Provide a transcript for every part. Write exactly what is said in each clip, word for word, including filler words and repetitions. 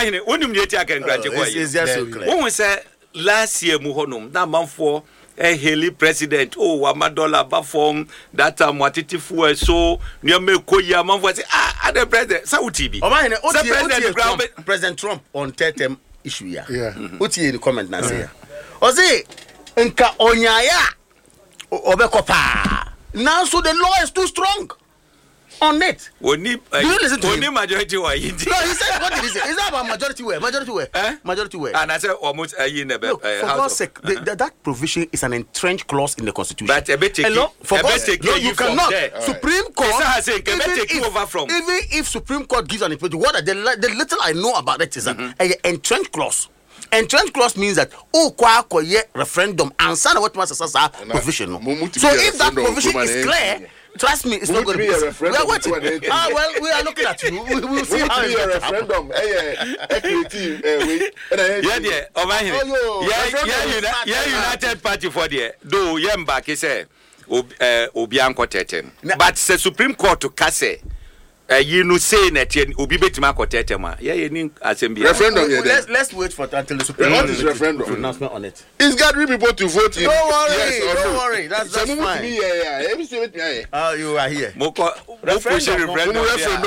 Omahine, when you get a can grant you. It's just so clear. When we say last year, Muhonum, that month for a Haley president, oh, Wamadola Bafom, that time, what it for so near Mekoya, Mom was ah, the president, Saudi B. Omahine, President President Trump on third term issue. Yeah. What's the comment now? Say, Ozi, Nka Onyaya, Obekopa. Now, so the law is too strong. On it. When you listen to him, majority way. No, he said, what did he say? It's not about majority way. Majority way. Eh? Majority way. And I said, almost a year. Look, for God's sake, uh-huh. the, the, that provision is an entrenched clause in the Constitution. But a bit taking, for God's sake, no, you cannot. Supreme Court, even if, over from. even if Supreme Court gives an opinion, what the, the little I know about it is mm-hmm. an entrenched clause. Entrenched clause means that oh, kwa koye referendum and son what was a provision. So if that provision is clear. Trust me, it's not going to be a referendum. We are waiting. Ah, well, we are looking at you. We will see how it's a referendum. Yeah, yeah. Over here. Yeah, yeah. United Party for the do yemba kise obianko tetem. But the Supreme Court to kase. You know, say that you will be better. Yeah, you need assembly. Referendum. Let's let's wait for until the Supreme Court is referendum announcement on it. It's got three people to vote in. Don't worry, yes don't no. worry. That's that's fine. Yeah, Oh, you are here. Moko referendum. Referendum.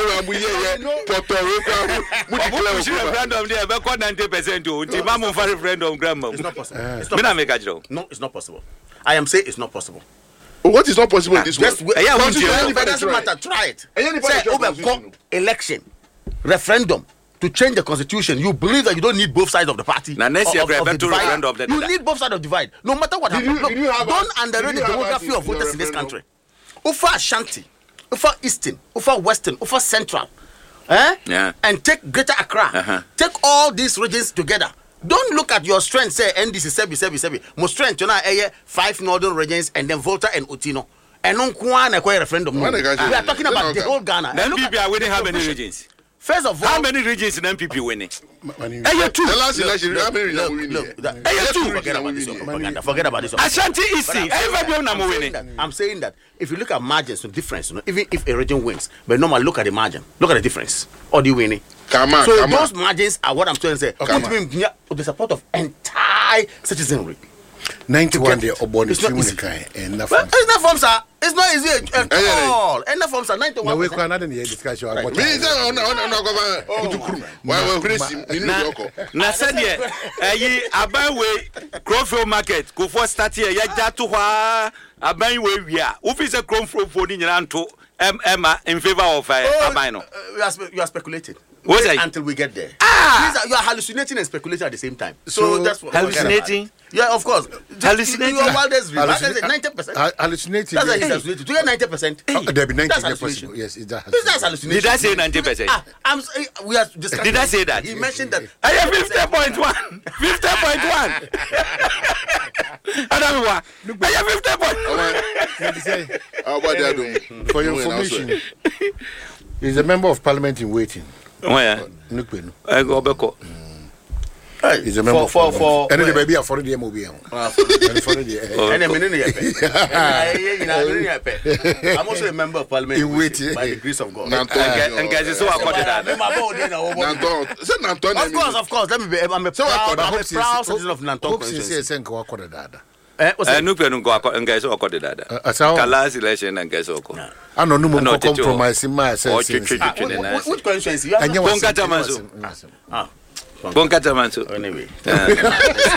Referendum. There, but ninety percent. Timamu for referendum, grandma. It's not possible. It's not possible. No, it's not possible. I am saying it's not possible. What is not possible in this world? Yeah, it doesn't matter. Try it. Say, over election, referendum to change the constitution. You believe that you don't need both sides of the party. Now, next year, of, of the divide. You need both sides of the divide. No matter what happens. Look, don't underrate the demography of voters in this country. Over Ashanti, over Eastern, over Western, over Central, eh? Yeah. And take Greater Accra. Uh-huh. Take all these regions together. Don't look at your strength, say N D C seven seven seven. Most strength, you know, five northern regions and then Volta and Utino. And no one a referendum. We are talking about the whole Ghana. The N P P are winning how many regions? First of all, how many regions in N P P winning? Hey, two. The last election, how many regions winning? Hey, two. Forget about this propaganda. Forget about this. Ashanti Easy. Everybody winning. I'm saying that if you look at margins, the difference, you know, even if a region wins, but normally look at the margin, look at the difference. Or the winning. Come on, so come those on. margins are what I'm trying to say. Okay. The support of entire citizenry. ninety-one day obon it's not easy. And well, it's not from sir. It's not easy at all. And not from sir. ninety-one. No, we can another discussion about. Me is on on on go. Why we crazy? Na said ye eh abawe Crowfield market go for start here ya jatu hwa aban we wia. Wo fi say Crowfield for ni nyina nto em Emma in favor of aban no. You are you are speculating. What's that? Until we get there. Ah! Are, you are hallucinating and speculating at the same time. So, so that's what hallucinating. Yeah, of course. Hallucinating. You are wildest dream. Hallucina- ninety percent. Hallucinating. That's hey. hallucinating. Do you get ninety percent? Oh, there be ninety percent. possible. Yes, it's that. That's hallucination. Did I say ninety percent? Ah, I'm. We are discussing. Did I say that? He mentioned that. I have fifty point one. Fifty point one. I don't know what. I have fifty point one. How about that doing? For your information, he's a member of parliament in waiting. Oh yeah. Nukwe no. I go beko. He's a member for for and the baby are for the M O B. And for the and the I'm also a member of parliament in waiting by the grace of God. And guys, so I got that. Of course, of course. Let me be. I'm a proud, I'm a proud citizen of Nanton. Eh, nukwe nungo ako ngaiso akode dada. Kala election ngaiso ako. Ano no mo compromise my sense. Which constituency? Bonga Tamanso. Ah. Bonga Tamanso. Anyway.